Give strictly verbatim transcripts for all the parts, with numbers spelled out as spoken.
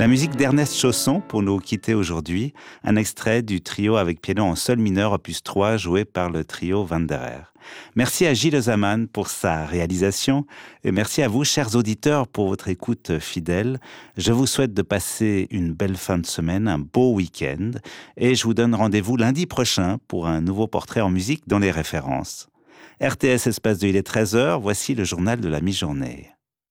La musique d'Ernest Chausson pour nous quitter aujourd'hui, un extrait du trio avec piano en sol mineur opus trois joué par le trio Wanderer. Merci à Gilles Zaman pour sa réalisation et merci à vous, chers auditeurs, pour votre écoute fidèle. Je vous souhaite de passer une belle fin de semaine, un beau week-end et je vous donne rendez-vous lundi prochain pour un nouveau portrait en musique dans les références. R T S Espace deux, il est treize heures, voici le journal de la mi-journée.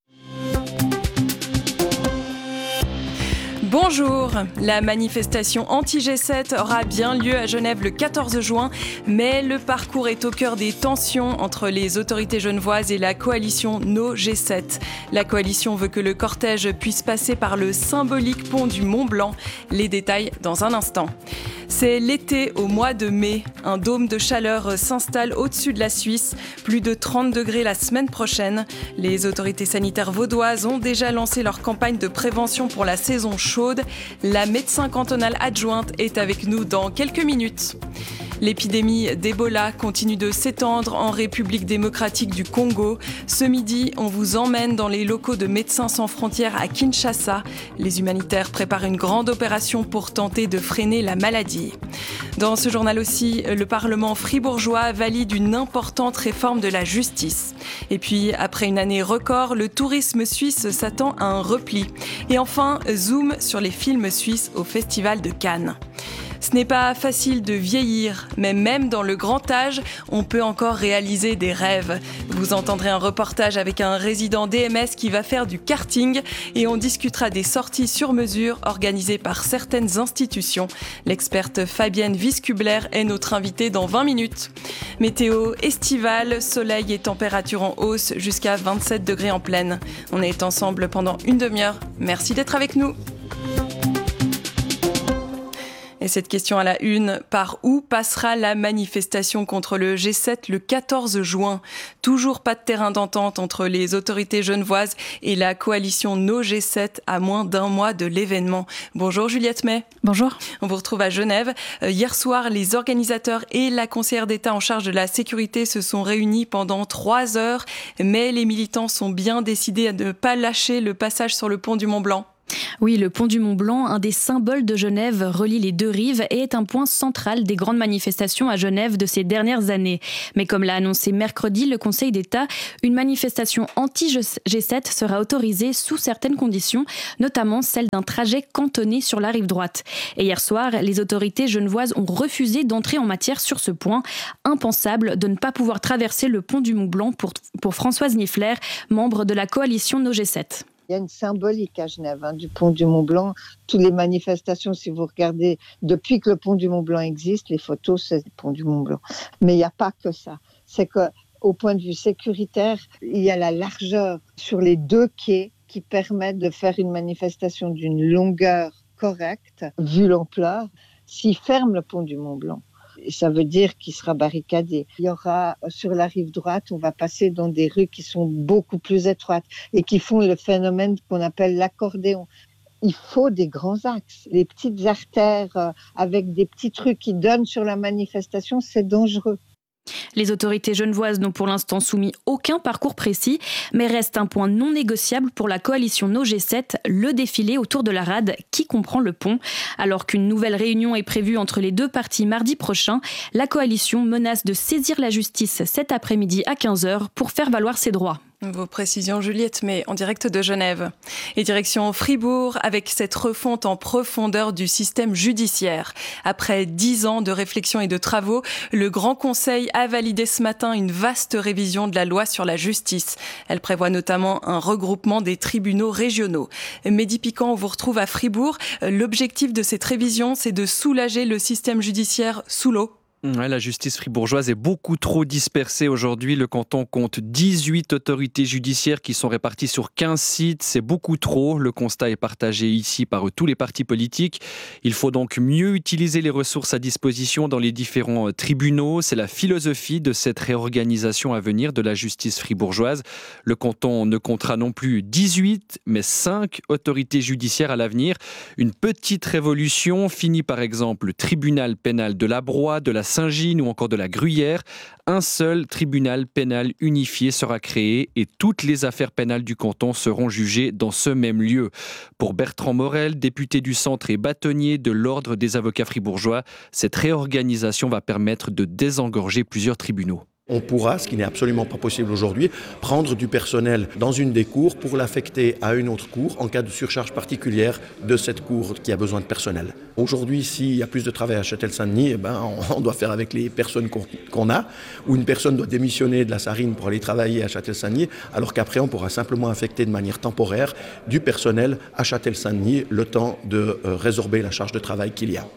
Bonjour, la manifestation anti-G sept aura bien lieu à Genève le quatorze juin, mais le parcours est au cœur des tensions entre les autorités genevoises et la coalition No G sept. La coalition veut que le cortège puisse passer par le symbolique pont du Mont Blanc. Les détails dans un instant. C'est l'été au mois de mai. Un dôme de chaleur s'installe au-dessus de la Suisse. Plus de trente degrés la semaine prochaine. Les autorités sanitaires vaudoises ont déjà lancé leur campagne de prévention pour la saison chaude. La médecin cantonale adjointe est avec nous dans quelques minutes. L'épidémie d'Ebola continue de s'étendre en République démocratique du Congo. Ce midi, on vous emmène dans les locaux de Médecins sans frontières à Kinshasa. Les humanitaires préparent une grande opération pour tenter de freiner la maladie. Dans ce journal aussi, le Parlement fribourgeois valide une importante réforme de la justice. Et puis, après une année record, le tourisme suisse s'attend à un repli. Et enfin, zoom sur les films suisses au Festival de Cannes. Ce n'est pas facile de vieillir, mais même dans le grand âge, on peut encore réaliser des rêves. Vous entendrez un reportage avec un résident D M S qui va faire du karting et on discutera des sorties sur mesure organisées par certaines institutions. L'experte Fabienne Wiskubler est notre invitée dans vingt minutes. Météo estivale, soleil et température en hausse jusqu'à vingt-sept degrés en pleine. On est ensemble pendant une demi-heure. Merci d'être avec nous. Et cette question à la une, par où passera la manifestation contre le G sept le quatorze juin ? Toujours pas de terrain d'entente entre les autorités genevoises et la coalition No G sept à moins d'un mois de l'événement. Bonjour Juliette May. Bonjour. On vous retrouve à Genève. Euh, hier soir, les organisateurs et la conseillère d'État en charge de la sécurité se sont réunis pendant trois heures, mais les militants sont bien décidés à ne pas lâcher le passage sur le pont du Mont Blanc. Oui, le pont du Mont Blanc, un des symboles de Genève, relie les deux rives et est un point central des grandes manifestations à Genève de ces dernières années. Mais comme l'a annoncé mercredi le Conseil d'État, une manifestation anti-G sept sera autorisée sous certaines conditions, notamment celle d'un trajet cantonné sur la rive droite. Et hier soir, les autorités genevoises ont refusé d'entrer en matière sur ce point. Impensable de ne pas pouvoir traverser le pont du Mont Blanc pour, pour Françoise Niffler, membre de la coalition No G sept. Il y a une symbolique à Genève, hein, du pont du Mont Blanc. Toutes les manifestations, si vous regardez, depuis que le pont du Mont Blanc existe, les photos, c'est le pont du Mont Blanc. Mais il n'y a pas que ça. C'est qu'au point de vue sécuritaire, il y a la largeur sur les deux quais qui permettent de faire une manifestation d'une longueur correcte, vu l'ampleur. S'ils ferment le pont du Mont Blanc, ça veut dire qu'il sera barricadé. Il y aura, sur la rive droite, on va passer dans des rues qui sont beaucoup plus étroites et qui font le phénomène qu'on appelle l'accordéon. Il faut des grands axes. Les petites artères euh, avec des petits trucs qui donnent sur la manifestation, c'est dangereux. Les autorités genevoises n'ont pour l'instant soumis aucun parcours précis, mais reste un point non négociable pour la coalition No G sept, le défilé autour de la rade qui comprend le pont. Alors qu'une nouvelle réunion est prévue entre les deux parties mardi prochain, la coalition menace de saisir la justice cet après-midi à quinze heures pour faire valoir ses droits. Vos précisions, Juliette, mais en direct de Genève. Et direction Fribourg, avec cette refonte en profondeur du système judiciaire. Après dix ans de réflexion et de travaux, le Grand Conseil a validé ce matin une vaste révision de la loi sur la justice. Elle prévoit notamment un regroupement des tribunaux régionaux. Mehdi Piquant, on vous retrouve à Fribourg. L'objectif de cette révision, c'est de soulager le système judiciaire sous l'eau. Ouais, la justice fribourgeoise est beaucoup trop dispersée aujourd'hui. Le canton compte dix-huit autorités judiciaires qui sont réparties sur quinze sites. C'est beaucoup trop. Le constat est partagé ici par tous les partis politiques. Il faut donc mieux utiliser les ressources à disposition dans les différents tribunaux. C'est la philosophie de cette réorganisation à venir de la justice fribourgeoise. Le canton ne comptera non plus dix-huit, mais cinq autorités judiciaires à l'avenir. Une petite révolution finit par exemple le tribunal pénal de la Broye, de la Saint-Gine ou encore de la Gruyère. Un seul tribunal pénal unifié sera créé et toutes les affaires pénales du canton seront jugées dans ce même lieu. Pour Bertrand Morel, député du centre et bâtonnier de l'Ordre des avocats fribourgeois, cette réorganisation va permettre de désengorger plusieurs tribunaux. On pourra, ce qui n'est absolument pas possible aujourd'hui, prendre du personnel dans une des cours pour l'affecter à une autre cour en cas de surcharge particulière de cette cour qui a besoin de personnel. Aujourd'hui, s'il y a plus de travail à Châtel-Saint-Denis, eh ben, on doit faire avec les personnes qu'on, qu'on a, ou une personne doit démissionner de la Sarine pour aller travailler à Châtel-Saint-Denis, alors qu'après on pourra simplement affecter de manière temporaire du personnel à Châtel-Saint-Denis le temps de euh, résorber la charge de travail qu'il y a.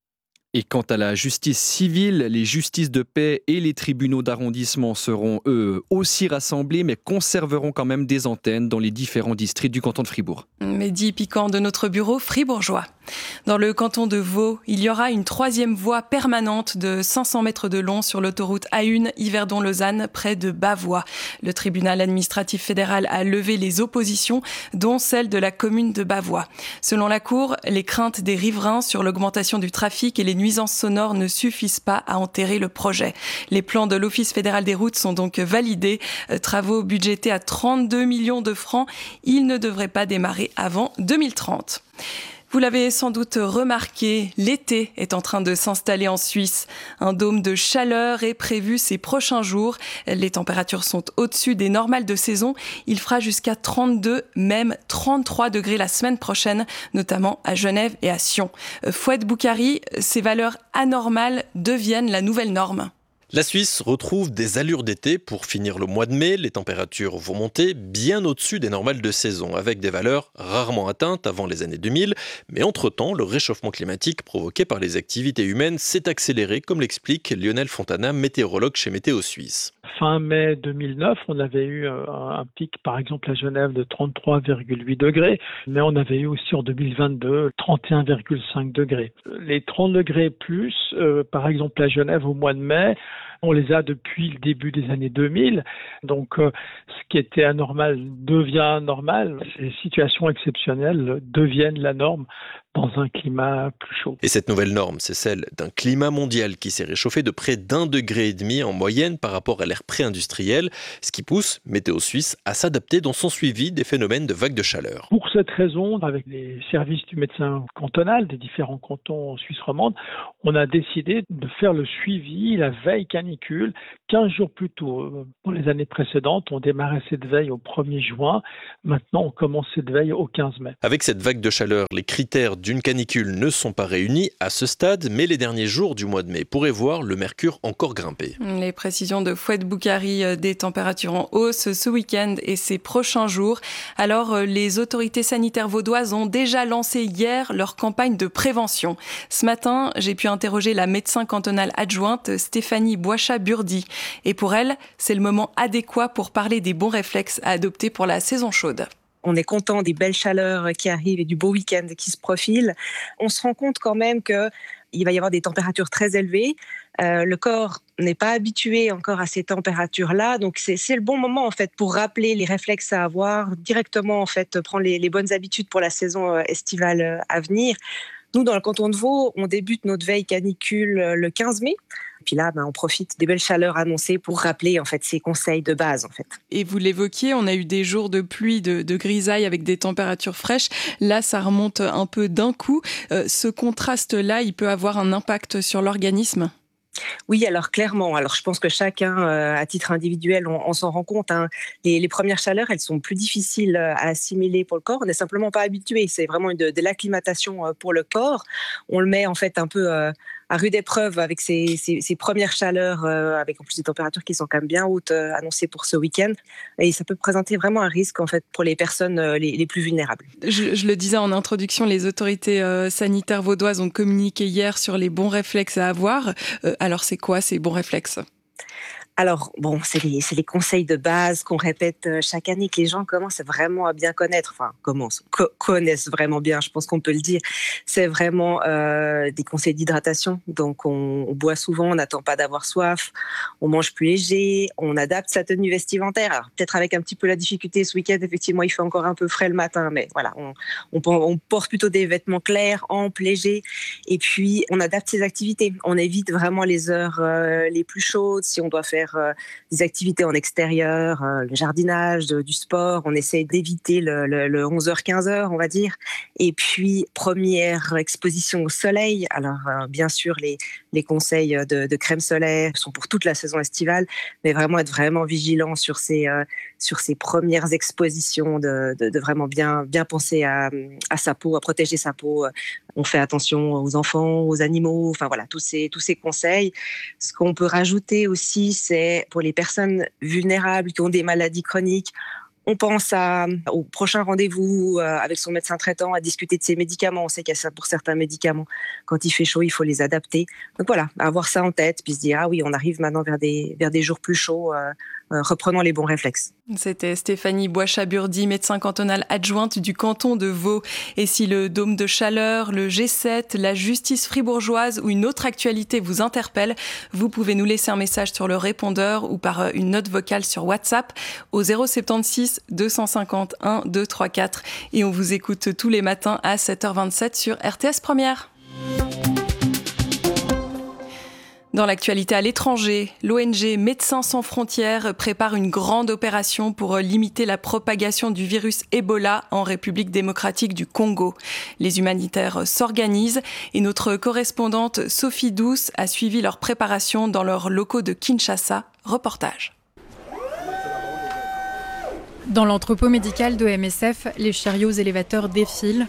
Et quant à la justice civile, les justices de paix et les tribunaux d'arrondissement seront, eux, aussi rassemblés, mais conserveront quand même des antennes dans les différents districts du canton de Fribourg. Mehdi Piquant de notre bureau fribourgeois. Dans le canton de Vaud, il y aura une troisième voie permanente de cinq cents mètres de long sur l'autoroute A un Yverdon-Lausanne, près de Bavois. Le tribunal administratif fédéral a levé les oppositions, dont celle de la commune de Bavois. Selon la Cour, les craintes des riverains sur l'augmentation du trafic et les nuisances sonores ne suffisent pas à enterrer le projet. Les plans de l'Office fédéral des routes sont donc validés. Travaux budgétés à trente-deux millions de francs. Ils ne devraient pas démarrer avant deux mille trente. Vous l'avez sans doute remarqué, l'été est en train de s'installer en Suisse. Un dôme de chaleur est prévu ces prochains jours. Les températures sont au-dessus des normales de saison. Il fera jusqu'à trente-deux, même trente-trois degrés la semaine prochaine, notamment à Genève et à Sion. Fouad Boukari, ces valeurs anormales deviennent la nouvelle norme. La Suisse retrouve des allures d'été pour finir le mois de mai. Les températures vont monter bien au-dessus des normales de saison, avec des valeurs rarement atteintes avant les années deux mille. Mais entre-temps, le réchauffement climatique provoqué par les activités humaines s'est accéléré, comme l'explique Lionel Fontana, météorologue chez Météo Suisse. Fin mai deux mille neuf, on avait eu un pic, par exemple à Genève, de trente-trois virgule huit degrés, mais on avait eu aussi en deux mille vingt-deux trente et un virgule cinq degrés. Les trente degrés plus, euh, par exemple à Genève au mois de mai, on les a depuis le début des années deux mille. Donc, euh, ce qui était anormal devient normal. Ces situations exceptionnelles deviennent la norme dans un climat plus chaud. Et cette nouvelle norme, c'est celle d'un climat mondial qui s'est réchauffé de près d'un degré et demi en moyenne par rapport à l'ère pré-industrielle, ce qui pousse Météo Suisse à s'adapter dans son suivi des phénomènes de vagues de chaleur. Pour cette raison, avec les services du médecin cantonal des différents cantons en Suisse romande, on a décidé de faire le suivi, la veille canicule, quinze jours plus tôt. Pour les années précédentes, on démarrait cette veille au premier juin. Maintenant, on commence cette veille au quinze mai. Avec cette vague de chaleur, les critères d'une canicule ne sont pas réunis à ce stade, mais les derniers jours du mois de mai pourraient voir le mercure encore grimper. Les précisions de Fouad Boukari, des températures en hausse ce week-end et ces prochains jours. Alors, les autorités sanitaires vaudoises ont déjà lancé hier leur campagne de prévention. Ce matin, j'ai pu interroger la médecin cantonale adjointe Stéphanie Boichat-Burdi. Et pour elle, c'est le moment adéquat pour parler des bons réflexes à adopter pour la saison chaude. On est content des belles chaleurs qui arrivent et du beau week-end qui se profile. On se rend compte quand même qu'il va y avoir des températures très élevées. Euh, le corps n'est pas habitué encore à ces températures-là. Donc, c'est, c'est le bon moment, en fait, pour rappeler les réflexes à avoir, directement, en fait, prendre les, les bonnes habitudes pour la saison estivale à venir. Nous, dans le canton de Vaud, on débute notre veille canicule le quinze mai. Puis là, ben, on profite des belles chaleurs annoncées pour rappeler en fait ces conseils de base. En fait. Et vous l'évoquiez, on a eu des jours de pluie, de, de grisaille avec des températures fraîches. Là, ça remonte un peu d'un coup. Euh, ce contraste-là, il peut avoir un impact sur l'organisme ? Oui, alors clairement. Alors je pense que chacun, euh, à titre individuel, on, on s'en rend compte. Hein. Les, les premières chaleurs, elles sont plus difficiles à assimiler pour le corps. On n'est simplement pas habitué. C'est vraiment de, de l'acclimatation pour le corps. On le met en fait un peu euh, à rude épreuve avec ces, ces, ces premières chaleurs, euh, avec en plus des températures qui sont quand même bien hautes euh, annoncées pour ce week-end. Et ça peut présenter vraiment un risque en fait pour les personnes euh, les, les plus vulnérables. Je, je le disais en introduction, les autorités euh, sanitaires vaudoises ont communiqué hier sur les bons réflexes à avoir. Euh, alors c'est quoi ces bons réflexes ? Alors, bon, c'est les, c'est les conseils de base qu'on répète chaque année, que les gens commencent vraiment à bien connaître. Enfin, commencent, co- connaissent vraiment bien, je pense qu'on peut le dire. C'est vraiment euh, des conseils d'hydratation. Donc, on, on boit souvent, on n'attend pas d'avoir soif, on mange plus léger, on adapte sa tenue vestimentaire. Alors, peut-être avec un petit peu la difficulté ce week-end, effectivement, il fait encore un peu frais le matin, mais voilà, on, on, on porte plutôt des vêtements clairs, amples, légers. Et puis, on adapte ses activités. On évite vraiment les heures euh, les plus chaudes. Si on doit faire Euh, des activités en extérieur, euh, le jardinage, de, du sport. On essaie d'éviter le, le, le onze heures quinze heures, on va dire. Et puis, première exposition au soleil. Alors, euh, bien sûr, les, les conseils de, de crème solaire sont pour toute la saison estivale, mais vraiment être vraiment vigilant sur ces, euh, sur ces premières expositions, de, de, de vraiment bien, bien penser à, à sa peau, à protéger sa peau. On fait attention aux enfants, aux animaux, enfin voilà, tous ces, tous ces conseils. Ce qu'on peut rajouter aussi, c'est pour les personnes vulnérables qui ont des maladies chroniques, on pense à, au prochain rendez-vous euh, avec son médecin traitant, à discuter de ses médicaments. On sait qu'il y a ça pour certains médicaments. Quand il fait chaud, il faut les adapter. Donc voilà, avoir ça en tête, puis se dire, ah oui, on arrive maintenant vers des, vers des jours plus chauds, euh, euh, reprenons les bons réflexes. C'était Stéphanie Bois-Chaburdi, médecin cantonale adjointe du canton de Vaud. Et si le dôme de chaleur, le G sept, la justice fribourgeoise ou une autre actualité vous interpelle, vous pouvez nous laisser un message sur le répondeur ou par une note vocale sur WhatsApp au zéro soixante-seize deux cent cinquante un deux cent trente-quatre. Et on vous écoute tous les matins à sept heures vingt-sept sur R T S Première. Dans l'actualité à l'étranger, l'O N G Médecins sans frontières prépare une grande opération pour limiter la propagation du virus Ebola en République démocratique du Congo. Les humanitaires s'organisent et notre correspondante Sophie Douce a suivi leur préparation dans leurs locaux de Kinshasa. Reportage. Dans l'entrepôt médical de M S F, les chariots élévateurs défilent.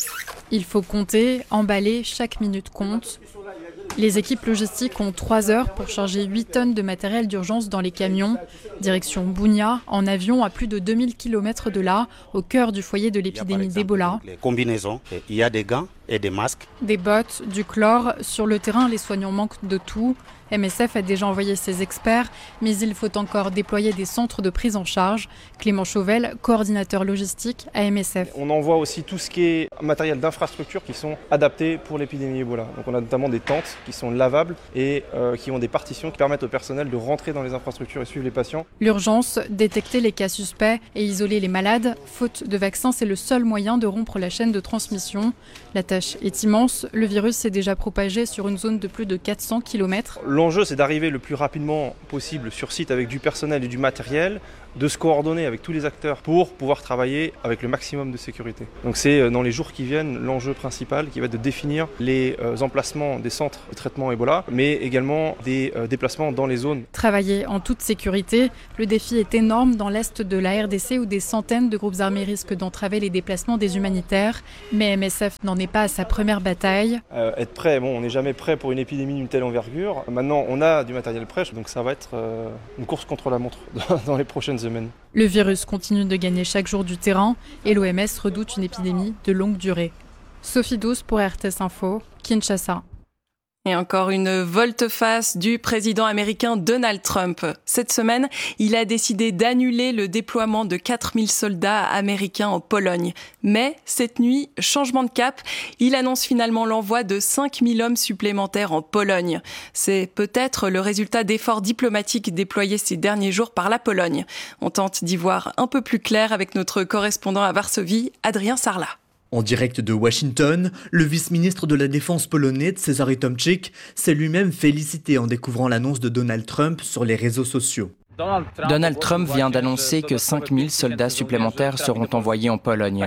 Il faut compter, emballer, chaque minute compte. Les équipes logistiques ont trois heures pour charger huit tonnes de matériel d'urgence dans les camions. Direction Bunia, en avion à plus de deux mille kilomètres de là, au cœur du foyer de l'épidémie d'Ebola. Les combinaisons, il y a des gants et des masques. Des bottes, du chlore. Sur le terrain, les soignants manquent de tout. M S F a déjà envoyé ses experts, mais il faut encore déployer des centres de prise en charge. Clément Chauvel, coordinateur logistique à M S F. On envoie aussi tout ce qui est matériel d'infrastructure qui sont adaptés pour l'épidémie Ebola. Donc on a notamment des tentes qui sont lavables et euh, qui ont des partitions qui permettent au personnel de rentrer dans les infrastructures et suivre les patients. L'urgence, détecter les cas suspects et isoler les malades. Faute de vaccins, c'est le seul moyen de rompre la chaîne de transmission. La tâche est immense. Le virus s'est déjà propagé sur une zone de plus de quatre cents kilomètres. L'enjeu, c'est d'arriver le plus rapidement possible sur site avec du personnel et du matériel, de se coordonner avec tous les acteurs pour pouvoir travailler avec le maximum de sécurité. Donc c'est dans les jours qui viennent l'enjeu principal qui va être de définir les emplacements des centres de traitement Ebola, mais également des déplacements dans les zones. Travailler en toute sécurité, le défi est énorme dans l'est de la R D C où des centaines de groupes armés risquent d'entraver les déplacements des humanitaires. Mais M S F n'en est pas à sa première bataille. Euh, être prêt, bon, on n'est jamais prêt pour une épidémie d'une telle envergure. Maintenant, on a du matériel prêt, donc ça va être euh, une course contre la montre dans les prochaines semaines. Le virus continue de gagner chaque jour du terrain et l'O M S redoute une épidémie de longue durée. Sophie Douce pour R T S Info, Kinshasa. Et encore une volte-face du président américain Donald Trump. Cette semaine, il a décidé d'annuler le déploiement de quatre mille soldats américains en Pologne. Mais cette nuit, changement de cap, il annonce finalement l'envoi de cinq mille hommes supplémentaires en Pologne. C'est peut-être le résultat d'efforts diplomatiques déployés ces derniers jours par la Pologne. On tente d'y voir un peu plus clair avec notre correspondant à Varsovie, Adrien Sarlat. En direct de Washington, le vice-ministre de la Défense polonais, Cezary Tomczyk, s'est lui-même félicité en découvrant l'annonce de Donald Trump sur les réseaux sociaux. Donald Trump vient d'annoncer que cinq mille soldats supplémentaires seront envoyés en Pologne.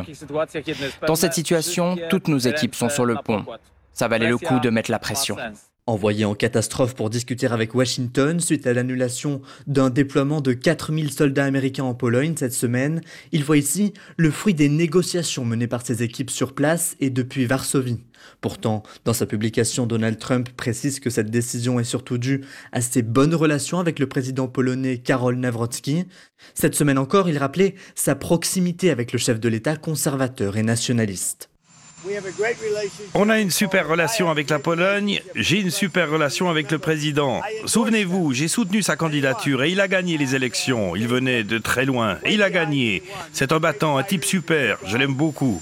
Dans cette situation, toutes nos équipes sont sur le pont. Ça valait le coup de mettre la pression. Envoyé en catastrophe pour discuter avec Washington suite à l'annulation d'un déploiement de quatre mille soldats américains en Pologne cette semaine, il voit ici le fruit des négociations menées par ses équipes sur place et depuis Varsovie. Pourtant, dans sa publication, Donald Trump précise que cette décision est surtout due à ses bonnes relations avec le président polonais Karol Nawrocki. Cette semaine encore, il rappelait sa proximité avec le chef de l'État conservateur et nationaliste. On a une super relation avec la Pologne, j'ai une super relation avec le président. Souvenez-vous, j'ai soutenu sa candidature et il a gagné les élections. Il venait de très loin et il a gagné. C'est un battant, un type super, je l'aime beaucoup.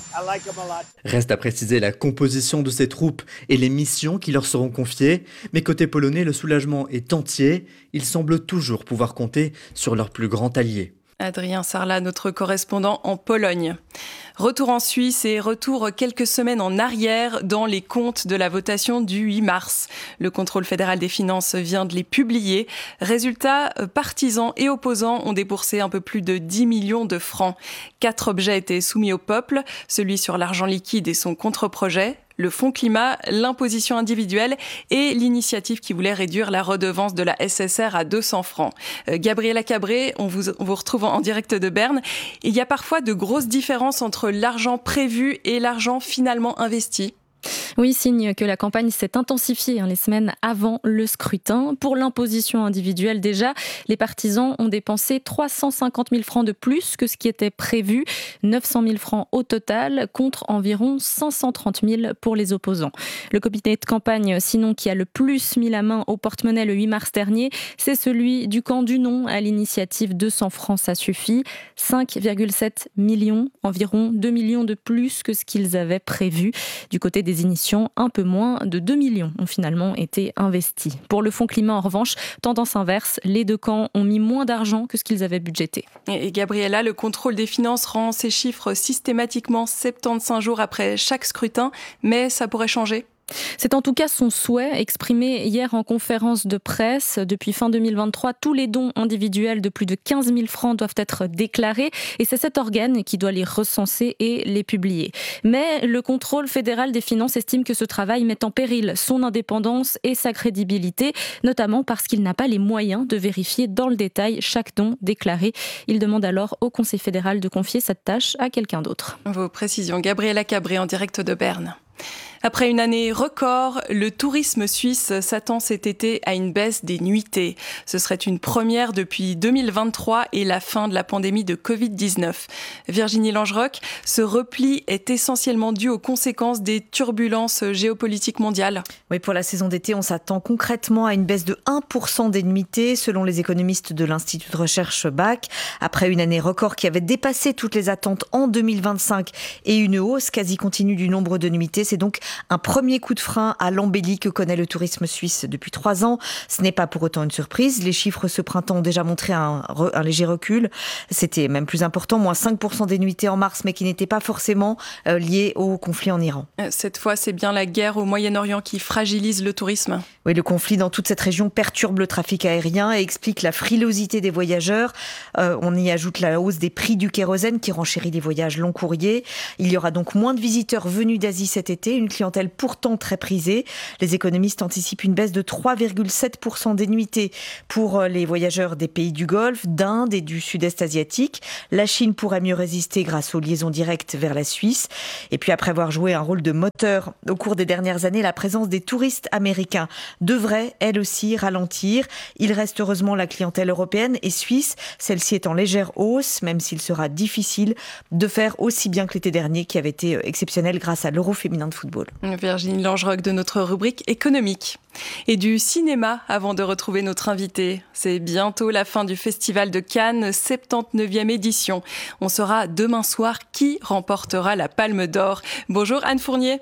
Reste à préciser la composition de ces troupes et les missions qui leur seront confiées. Mais côté polonais, le soulagement est entier. Ils semblent toujours pouvoir compter sur leur plus grand allié. Adrien Sarlat, notre correspondant en Pologne. Retour en Suisse et retour quelques semaines en arrière dans les comptes de la votation du huit mars. Le contrôle fédéral des finances vient de les publier. Résultat, partisans et opposants ont déboursé un peu plus de dix millions de francs. Quatre objets étaient soumis au peuple, celui sur l'argent liquide et son contre-projet, le fonds climat, l'imposition individuelle et l'initiative qui voulait réduire la redevance de la S S R à deux cents francs. Euh, Gabriela Cabré, on vous, on vous retrouve en direct de Berne. Il y a parfois de grosses différences entre l'argent prévu et l'argent finalement investi. Oui, signe que la campagne s'est intensifiée hein, les semaines avant le scrutin. Pour l'imposition individuelle déjà, les partisans ont dépensé trois cent cinquante mille francs de plus que ce qui était prévu, neuf cent mille francs au total, contre environ cinq cent trente mille pour les opposants. Le comité de campagne, sinon, qui a le plus mis la main au porte-monnaie le huit mars dernier, c'est celui du camp du non à l'initiative deux cents francs, ça suffit. cinq virgule sept millions, environ deux millions de plus que ce qu'ils avaient prévu. Du côté des initiations, un peu moins de deux millions ont finalement été investis. Pour le fonds climat, en revanche, tendance inverse, les deux camps ont mis moins d'argent que ce qu'ils avaient budgété. Et Gabriela, le contrôle des finances rend ces chiffres systématiquement soixante-quinze jours après chaque scrutin, mais ça pourrait changer ? C'est en tout cas son souhait exprimé hier en conférence de presse. Depuis fin deux mille vingt-trois, tous les dons individuels de plus de quinze mille francs doivent être déclarés et c'est cet organe qui doit les recenser et les publier. Mais le contrôle fédéral des finances estime que ce travail met en péril son indépendance et sa crédibilité, notamment parce qu'il n'a pas les moyens de vérifier dans le détail chaque don déclaré. Il demande alors au Conseil fédéral de confier cette tâche à quelqu'un d'autre. Vos précisions, Gabriela Cabré en direct de Berne. Après une année record, le tourisme suisse s'attend cet été à une baisse des nuitées. Ce serait une première depuis deux mille vingt-trois et la fin de la pandémie de covid dix-neuf. Virginie Langerock, ce repli est essentiellement dû aux conséquences des turbulences géopolitiques mondiales. Oui, pour la saison d'été, on s'attend concrètement à une baisse de un pour cent des nuitées, selon les économistes de l'Institut de recherche B A C. Après une année record qui avait dépassé toutes les attentes en deux mille vingt-cinq et une hausse quasi continue du nombre de nuitées, c'est donc un premier coup de frein à l'embellie que connaît le tourisme suisse depuis trois ans. Ce n'est pas pour autant une surprise. Les chiffres ce printemps ont déjà montré un, un léger recul. C'était même plus important, moins cinq pour cent des nuitées en mars, mais qui n'étaient pas forcément euh, liées au conflit en Iran. Cette fois, c'est bien la guerre au Moyen-Orient qui fragilise le tourisme. Oui, le conflit dans toute cette région perturbe le trafic aérien et explique la frilosité des voyageurs. Euh, on y ajoute la hausse des prix du kérosène qui renchérit les voyages long courriers. Il y aura donc moins de visiteurs venus d'Asie cet été, une clientèle pourtant très prisée. Les économistes anticipent une baisse de trois virgule sept pour cent des nuitées pour les voyageurs des pays du Golfe, d'Inde et du Sud-Est asiatique. La Chine pourrait mieux résister grâce aux liaisons directes vers la Suisse. Et puis après avoir joué un rôle de moteur au cours des dernières années, la présence des touristes américains devrait, elle aussi, ralentir. Il reste heureusement la clientèle européenne et suisse. Celle-ci est en légère hausse, même s'il sera difficile de faire aussi bien que l'été dernier, qui avait été exceptionnel grâce à l'Euro féminin de football. Virginie Langerock de notre rubrique économique. Et du cinéma avant de retrouver notre invité. C'est bientôt la fin du Festival de Cannes, septante-neuvième édition. On saura demain soir qui remportera la Palme d'Or. Bonjour Anne Fournier.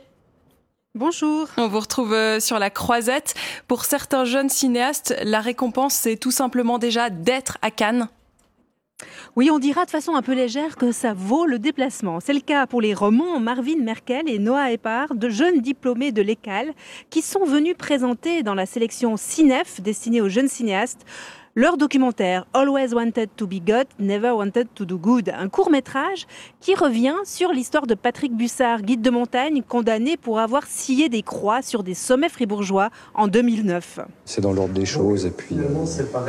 Bonjour. On vous retrouve sur la croisette. Pour certains jeunes cinéastes, la récompense, c'est tout simplement déjà d'être à Cannes. Oui, on dira de façon un peu légère que ça vaut le déplacement. C'est le cas pour les romans Marvin Merkel et Noah Eppard, de jeunes diplômés de l'École, qui sont venus présenter dans la sélection Cinef, destinée aux jeunes cinéastes, leur documentaire Always Wanted to Be God, Never Wanted to Do Good, un court-métrage qui revient sur l'histoire de Patrick Bussard, guide de montagne, condamné pour avoir scié des croix sur des sommets fribourgeois en deux mille neuf. C'est dans l'ordre des choses et puis... Euh,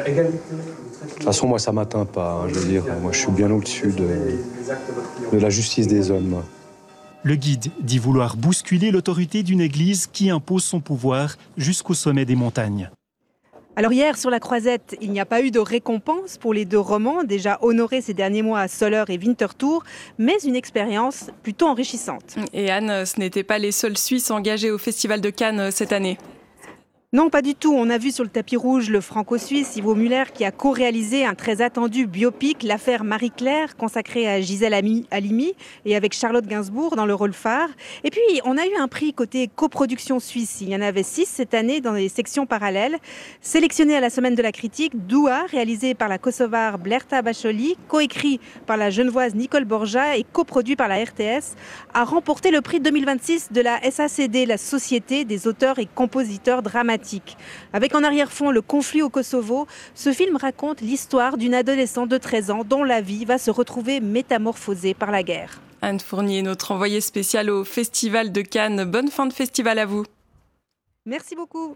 de toute façon, moi, ça m'atteint pas. Hein, je veux dire, moi, je suis bien au-dessus de, de la justice des hommes. Le guide dit vouloir bousculer l'autorité d'une église qui impose son pouvoir jusqu'au sommet des montagnes. Alors hier, sur la Croisette, il n'y a pas eu de récompense pour les deux romans, déjà honorés ces derniers mois à Soler et Winterthur, mais une expérience plutôt enrichissante. Et Anne, ce n'étaient pas les seuls Suisses engagés au Festival de Cannes cette année. Non, pas du tout. On a vu sur le tapis rouge le franco-suisse Ivo Müller qui a co-réalisé un très attendu biopic, l'affaire Marie-Claire, consacré à Gisèle Halimi et avec Charlotte Gainsbourg dans le rôle phare. Et puis, on a eu un prix côté coproduction suisse. Il y en avait six cette année dans les sections parallèles. Sélectionné à la Semaine de la Critique, Doua, réalisé par la Kosovare Blerta Bacholi, coécrit par la Genevoise Nicole Borja et coproduit par la R T S, a remporté le prix deux mille vingt-six de la S A C D, la Société des auteurs et compositeurs dramatiques. Avec en arrière-fond le conflit au Kosovo, ce film raconte l'histoire d'une adolescente de treize ans dont la vie va se retrouver métamorphosée par la guerre. Anne Fournier, notre envoyée spéciale au Festival de Cannes. Bonne fin de festival à vous. Merci beaucoup.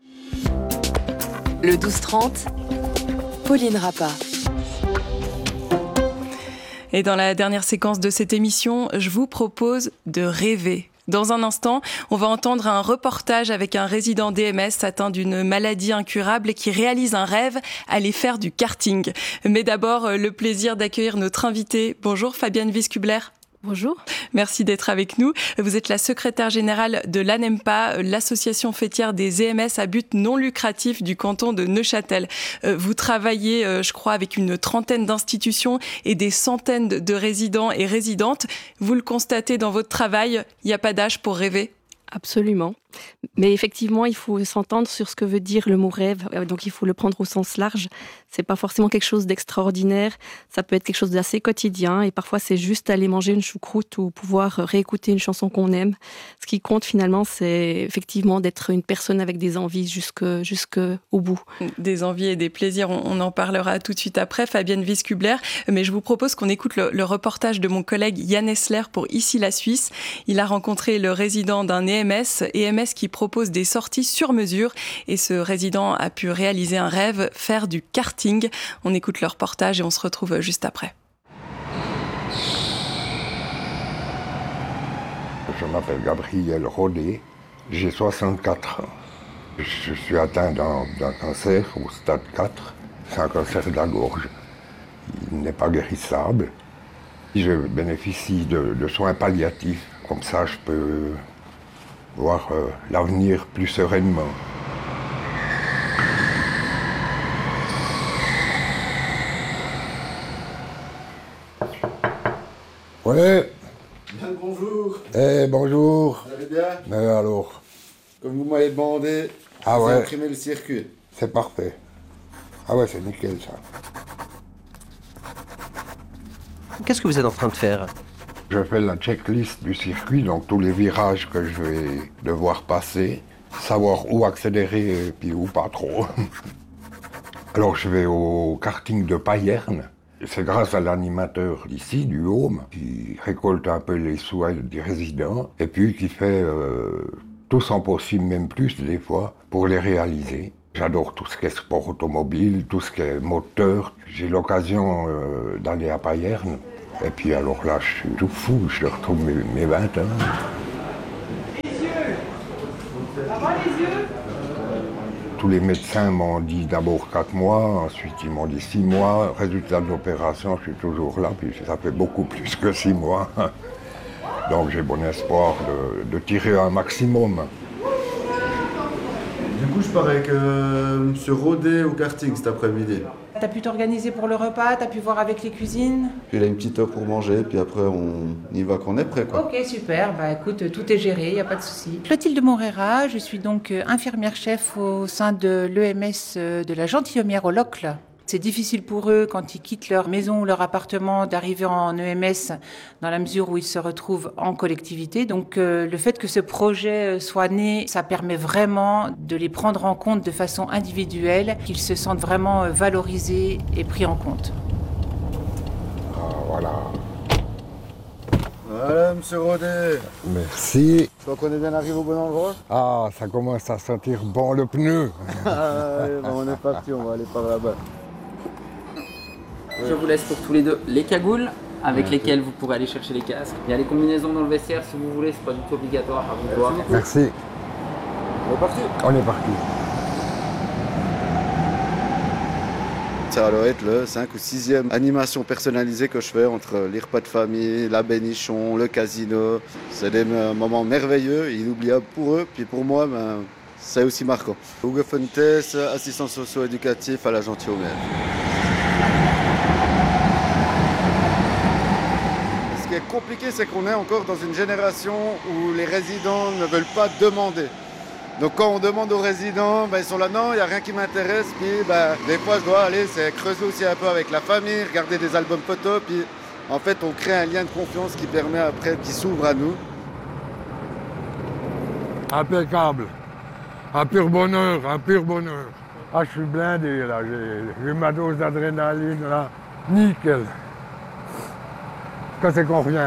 Le douze trente, Pauline Rappa. Et dans la dernière séquence de cette émission, je vous propose de rêver. Dans un instant, on va entendre un reportage avec un résident D M S atteint d'une maladie incurable qui réalise un rêve, aller faire du karting. Mais d'abord, le plaisir d'accueillir notre invitée. Bonjour Fabienne Wiskubler. Bonjour. Merci d'être avec nous. Vous êtes la secrétaire générale de l'ANEMPA, l'association fêtière des E M S à but non lucratif du canton de Neuchâtel. Vous travaillez, je crois, avec une trentaine d'institutions et des centaines de résidents et résidentes. Vous le constatez dans votre travail, il n'y a pas d'âge pour rêver ? Absolument. Mais effectivement, il faut s'entendre sur ce que veut dire le mot rêve. Donc, il faut le prendre au sens large. C'est pas forcément quelque chose d'extraordinaire. Ça peut être quelque chose d'assez quotidien. Et parfois, c'est juste aller manger une choucroute ou pouvoir réécouter une chanson qu'on aime. Ce qui compte, finalement, c'est effectivement d'être une personne avec des envies jusque, jusque au bout. Des envies et des plaisirs, on en parlera tout de suite après, Fabienne Wiskubler. Mais je vous propose qu'on écoute le, le reportage de mon collègue Yann Essler pour Ici la Suisse. Il a rencontré le résident d'un E M S, E M S qui propose des sorties sur mesure. Et ce résident a pu réaliser un rêve, faire du karting. On écoute le reportage et on se retrouve juste après. Je m'appelle Gabriel Rodet, j'ai soixante-quatre ans. Je suis atteint d'un, d'un cancer au stade quatre. C'est un cancer de la gorge. Il n'est pas guérissable. Je bénéficie de, de soins palliatifs. Comme ça, je peux voir euh, l'avenir plus sereinement. Ouais. Bien le bonjour. Eh, bonjour. Vous allez bien? Mais alors? Comme vous m'avez demandé, ah vous ouais. imprimez le circuit. C'est parfait. Ah ouais, c'est nickel ça. Qu'est-ce que vous êtes en train de faire? Je fais la checklist du circuit, donc tous les virages que je vais devoir passer, savoir où accélérer et puis où pas trop. Alors je vais au karting de Payerne. C'est grâce à l'animateur d'ici, du Home, qui récolte un peu les sous des résidents et puis qui fait euh, tout son possible, même plus des fois, pour les réaliser. J'adore tout ce qui est sport automobile, tout ce qui est moteur. J'ai l'occasion euh, d'aller à Payerne. Et puis alors là, je suis tout fou, je retrouve mes, mes vingt ans. Les yeux! Ça va les yeux? Tous les médecins m'ont dit d'abord quatre mois, ensuite ils m'ont dit six mois. Résultat de l'opération, je suis toujours là, puis ça fait beaucoup plus que six mois. Donc j'ai bon espoir de, de tirer un maximum. Du coup, je pars avec euh, M. Rodet au karting cet après-midi. T'as pu t'organiser pour le repas, t'as pu voir avec les cuisines? Il a une petite heure pour manger, puis après on y va quand on est prêt, quoi. Ok, super, bah écoute, tout est géré, il n'y a pas de souci. Clotilde Morera, je suis donc infirmière-chef au sein de l'E M S de la Gentilhommière au Locle. C'est difficile pour eux, quand ils quittent leur maison ou leur appartement, d'arriver en E M S dans la mesure où ils se retrouvent en collectivité. Donc euh, le fait que ce projet soit né, ça permet vraiment de les prendre en compte de façon individuelle, qu'ils se sentent vraiment valorisés et pris en compte. Ah, voilà. Voilà, monsieur Rodet. Merci. Je crois qu'on est bien arrivé au bon endroit. Ah, ça commence à sentir bon le pneu. Ah, ouais, bon, on est parti, on va aller par là-bas. Je vous laisse pour tous les deux les cagoules avec Merci. lesquelles vous pourrez aller chercher les casques. Il y a les combinaisons dans le vestiaire si vous voulez, c'est pas du tout obligatoire à vous voir. Merci. On est parti. On est parti. Ça doit être le cinq ou sixième animation personnalisée que je fais entre les repas de famille, la bénichon, le casino. C'est des moments merveilleux, inoubliables pour eux, puis pour moi, ben, c'est aussi marquant. Hugo Fuentes, assistant socio-éducatif à la Gentilhomère. Ce qui est compliqué, c'est qu'on est encore dans une génération où les résidents ne veulent pas demander. Donc quand on demande aux résidents, ben, ils sont là, non, il n'y a rien qui m'intéresse. Puis ben, des fois, je dois aller c'est creuser aussi un peu avec la famille, regarder des albums photos. Puis en fait, on crée un lien de confiance qui permet après, qui s'ouvre à nous. Impeccable. Un pur bonheur, un pur bonheur. Ah, je suis blindé là, j'ai, j'ai ma dose d'adrénaline là. Nickel. Quand c'est qu'on revient.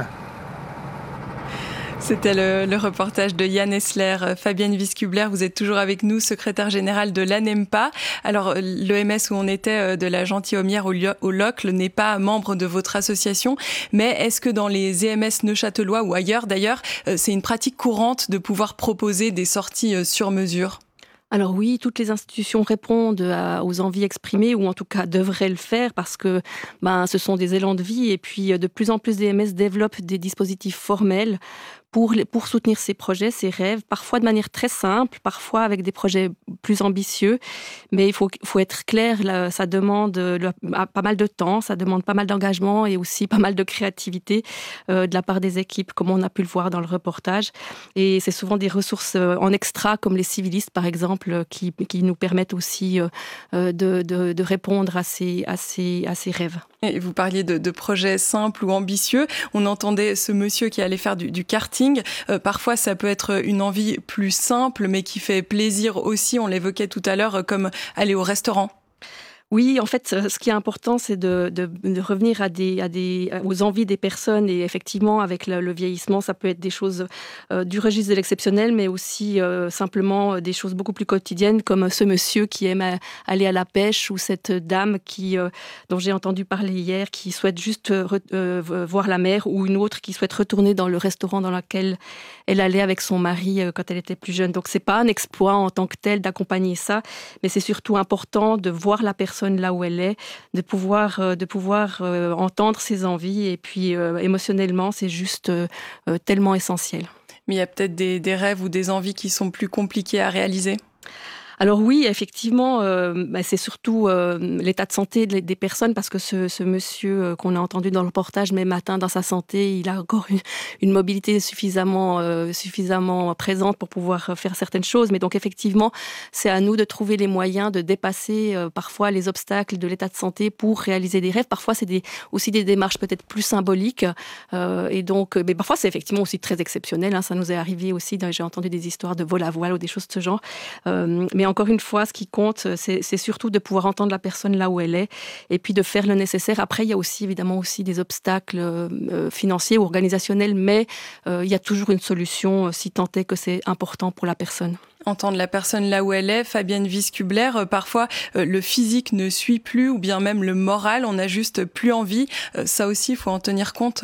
C'était le, le reportage de Yann Essler. Fabienne Wiskubler, vous êtes toujours avec nous, secrétaire générale de l'ANEMPA. Alors, l'E M S où on était de la Gentilhommière au Locle n'est pas membre de votre association, mais est-ce que dans les E M S neuchâtelois ou ailleurs d'ailleurs, c'est une pratique courante de pouvoir proposer des sorties sur mesure ? Alors oui, toutes les institutions répondent à, aux envies exprimées, ou en tout cas devraient le faire, parce que ben, ce sont des élans de vie, et puis de plus en plus d'E M S développent des dispositifs formels pour, pour soutenir ces projets, ces rêves, parfois de manière très simple, parfois avec des projets plus ambitieux, mais il faut, faut être clair, là, ça demande là, pas mal de temps, ça demande pas mal d'engagement et aussi pas mal de créativité euh, de la part des équipes, comme on a pu le voir dans le reportage, et c'est souvent des ressources en extra, comme les civilistes par exemple, qui, qui nous permettent aussi euh, de, de, de répondre à ces, à ces, à ces rêves. Et vous parliez de, de projets simples ou ambitieux. On entendait ce monsieur qui allait faire du, du karting. Euh, parfois, ça peut être une envie plus simple, mais qui fait plaisir aussi. On l'évoquait tout à l'heure, comme aller au restaurant. Oui, en fait, ce qui est important, c'est de, de, de revenir à des, à des, aux envies des personnes. Et effectivement, avec le, le vieillissement, ça peut être des choses euh, du registre de l'exceptionnel, mais aussi euh, simplement des choses beaucoup plus quotidiennes, comme ce monsieur qui aime aller à la pêche, ou cette dame qui, euh, dont j'ai entendu parler hier, qui souhaite juste re, euh, voir la mer, ou une autre qui souhaite retourner dans le restaurant dans lequel elle allait avec son mari euh, quand elle était plus jeune. Donc, c'est pas un exploit en tant que tel d'accompagner ça, mais c'est surtout important de voir la personne là où elle est, de pouvoir, euh, de pouvoir euh, entendre ses envies, et puis euh, émotionnellement, c'est juste euh, euh, tellement essentiel. Mais il y a peut-être des, des rêves ou des envies qui sont plus compliqués à réaliser ? Alors oui, effectivement, euh, bah c'est surtout euh, l'état de santé des, des personnes, parce que ce, ce monsieur euh, qu'on a entendu dans le reportage, même atteint dans sa santé, il a encore une, une mobilité suffisamment, euh, suffisamment présente pour pouvoir faire certaines choses. Mais donc effectivement, c'est à nous de trouver les moyens de dépasser euh, parfois les obstacles de l'état de santé pour réaliser des rêves. Parfois, c'est des, aussi des démarches peut-être plus symboliques. Euh, et donc, mais parfois, c'est effectivement aussi très exceptionnel. Hein, ça nous est arrivé aussi. J'ai entendu des histoires de vol à voile ou des choses de ce genre. Euh, mais encore une fois, ce qui compte, c'est, c'est surtout de pouvoir entendre la personne là où elle est, et puis de faire le nécessaire. Après, il y a aussi évidemment aussi des obstacles euh, financiers ou organisationnels, mais euh, il y a toujours une solution, euh, si tant est que c'est important pour la personne. Entendre la personne là où elle est. Fabienne Wiskubler, euh, parfois euh, le physique ne suit plus, ou bien même le moral, on n'a juste plus envie. Euh, ça aussi, il faut en tenir compte.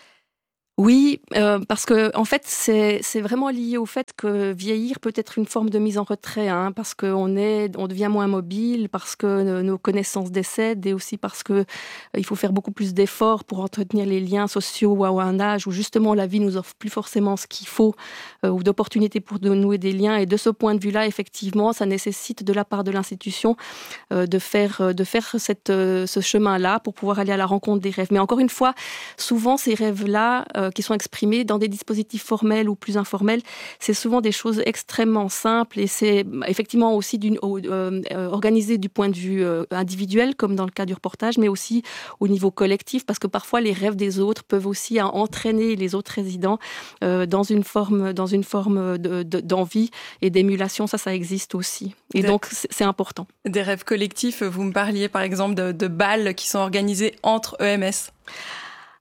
Oui, euh, parce que en fait, c'est c'est vraiment lié au fait que vieillir peut être une forme de mise en retrait, hein, parce qu'on est, on devient moins mobile, parce que nos connaissances décèdent, et aussi parce que euh, il faut faire beaucoup plus d'efforts pour entretenir les liens sociaux à un âge où justement la vie nous offre plus forcément ce qu'il faut, euh, ou d'opportunités pour de nouer des liens. Et de ce point de vue-là, effectivement, ça nécessite de la part de l'institution euh, de faire de faire cette euh, ce chemin-là pour pouvoir aller à la rencontre des rêves. Mais encore une fois, souvent ces rêves-là euh, qui sont exprimés dans des dispositifs formels ou plus informels, c'est souvent des choses extrêmement simples, et c'est effectivement aussi d'une, euh, organisé du point de vue euh, individuel, comme dans le cas du reportage, mais aussi au niveau collectif, parce que parfois les rêves des autres peuvent aussi hein, entraîner les autres résidents euh, dans une forme, dans une forme de, de, d'envie et d'émulation. Ça, ça existe aussi. Et des, donc, c'est, c'est important. Des rêves collectifs, vous me parliez par exemple de, de balles qui sont organisées entre E M S.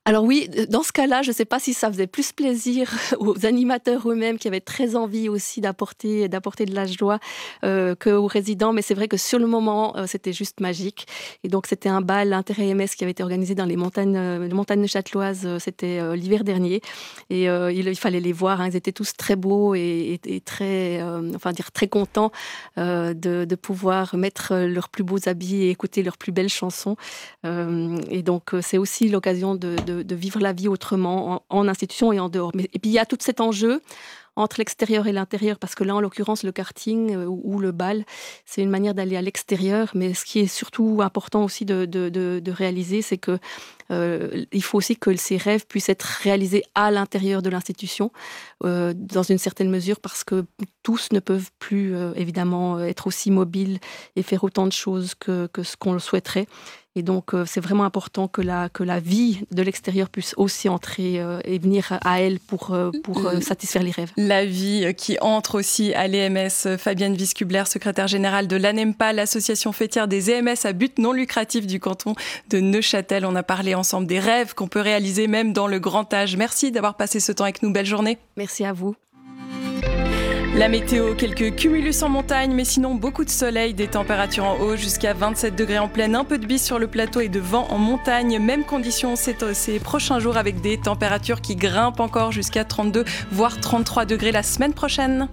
Alors oui, dans ce cas-là, je ne sais pas si ça faisait plus plaisir aux animateurs eux-mêmes qui avaient très envie aussi d'apporter, d'apporter de la joie euh, qu'aux résidents, mais c'est vrai que sur le moment, euh, c'était juste magique. Et donc c'était un bal inter-A M S qui avait été organisé dans les montagnes, euh, les montagnes châteloises, euh, c'était euh, l'hiver dernier. Et euh, il, il fallait les voir, hein, ils étaient tous très beaux et, et, et très, euh, enfin dire très contents euh, de, de pouvoir mettre leurs plus beaux habits et écouter leurs plus belles chansons. Euh, et donc euh, c'est aussi l'occasion de, de de vivre la vie autrement, en, en institution et en dehors. Mais, et puis il y a tout cet enjeu entre l'extérieur et l'intérieur, parce que là, en l'occurrence, le karting euh, ou, ou le bal, c'est une manière d'aller à l'extérieur, mais ce qui est surtout important aussi de, de, de, de réaliser, c'est que euh, il faut aussi que ces rêves puissent être réalisés à l'intérieur de l'institution, euh, dans une certaine mesure, parce que tous ne peuvent plus, euh, évidemment, être aussi mobiles et faire autant de choses que, que ce qu'on le souhaiterait. Et donc, euh, c'est vraiment important que la, que la vie de l'extérieur puisse aussi entrer euh, et venir à elle pour, euh, pour euh, satisfaire les rêves. La vie qui entre aussi à l'E M S. Fabienne Wiskubler, secrétaire générale de l'ANEMPA, l'association fêtière des E M S à but non lucratif du canton de Neuchâtel. On a parlé ensemble des rêves qu'on peut réaliser même dans le grand âge. Merci d'avoir passé ce temps avec nous. Belle journée. Merci à vous. La météo, quelques cumulus en montagne, mais sinon beaucoup de soleil, des températures en haut jusqu'à vingt-sept degrés en plaine, un peu de bise sur le plateau et de vent en montagne. Même conditions ces, ces prochains jours avec des températures qui grimpent encore jusqu'à trente-deux voire trente-trois degrés la semaine prochaine.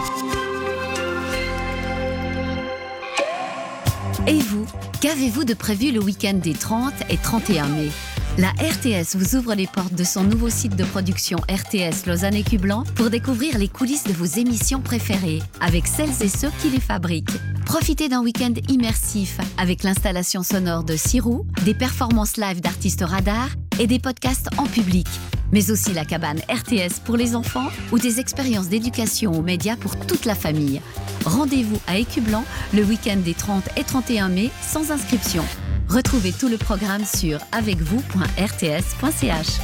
Et vous, qu'avez-vous de prévu le week-end des trente et trente et un mai ? La R T S vous ouvre les portes de son nouveau site de production R T S Lausanne et Cublan pour découvrir les coulisses de vos émissions préférées avec celles et ceux qui les fabriquent. Profitez d'un week-end immersif avec l'installation sonore de Sirou, des performances live d'artistes radars et des podcasts en public. Mais aussi la cabane R T S pour les enfants ou des expériences d'éducation aux médias pour toute la famille. Rendez-vous à Écublan le week-end des trente et trente et un mai sans inscription. Retrouvez tout le programme sur avec vous point r t s point c h.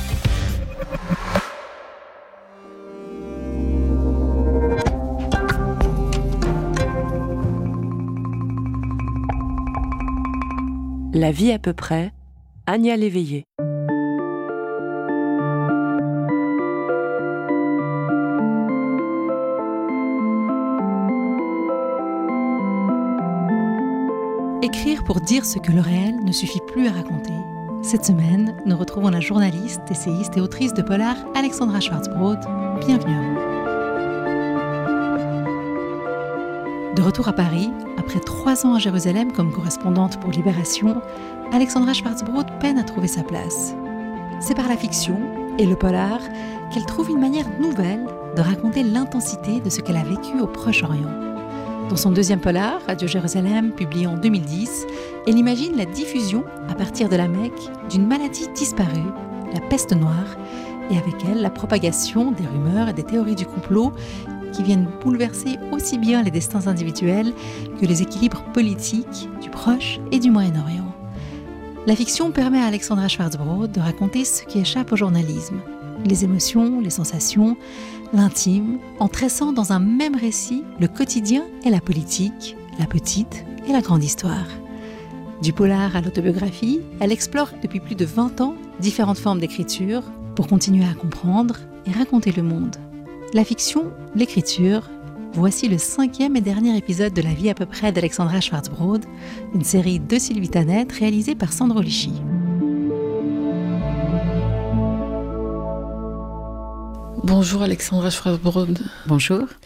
La vie à peu près, Anya Léveillé. Écrire pour dire ce que le réel ne suffit plus à raconter. Cette semaine, nous retrouvons la journaliste, essayiste et autrice de polar Alexandra Schwarzbrod. Bienvenue à vous. De retour à Paris, après trois ans à Jérusalem comme correspondante pour Libération, Alexandra Schwarzbrod peine à trouver sa place. C'est par la fiction et le polar qu'elle trouve une manière nouvelle de raconter l'intensité de ce qu'elle a vécu au Proche-Orient. Dans son deuxième polar, Radio Jérusalem, publié en deux mille dix, elle imagine la diffusion, à partir de la Mecque, d'une maladie disparue, la peste noire, et avec elle la propagation des rumeurs et des théories du complot qui viennent bouleverser aussi bien les destins individuels que les équilibres politiques du Proche et du Moyen-Orient. La fiction permet à Alexandra Schwarzbrod de raconter ce qui échappe au journalisme, les émotions, les sensations, l'intime, en tressant dans un même récit le quotidien et la politique, la petite et la grande histoire. Du polar à l'autobiographie, elle explore depuis plus de vingt ans différentes formes d'écriture pour continuer à comprendre et raconter le monde. La fiction, l'écriture, voici le cinquième et dernier épisode de La vie à peu près d'Alexandra Schwarzbrod, une série de Sylvie Tanette réalisée par Sandro Lichy. Bonjour Alexandra Schwarzbrod. Bonjour.